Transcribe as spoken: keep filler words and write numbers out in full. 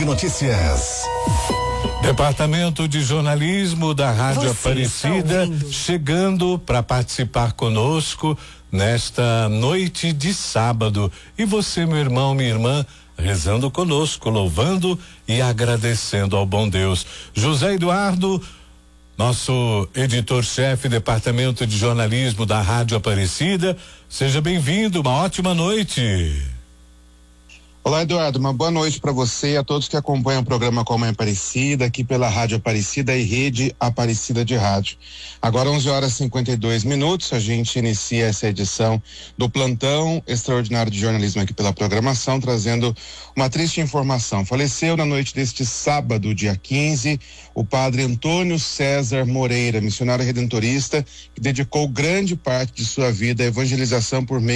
Notícias. Departamento de Jornalismo da Rádio Você Aparecida chegando para participar conosco nesta noite de sábado. E você, meu irmão, minha irmã, rezando conosco, louvando e agradecendo ao bom Deus. José Eduardo, nosso editor-chefe, Departamento de Jornalismo da Rádio Aparecida, seja bem-vindo, uma ótima noite. Olá, Eduardo, uma boa noite para você e a todos que acompanham o programa Com a Mãe Aparecida, aqui pela Rádio Aparecida e Rede Aparecida de Rádio. Agora onze horas e cinquenta e dois minutos, a gente inicia essa edição do Plantão Extraordinário de Jornalismo aqui pela programação, trazendo uma triste informação. Faleceu na noite deste sábado, dia quinze, o padre Antônio César Moreira, missionário redentorista, que dedicou grande parte de sua vida à evangelização por meio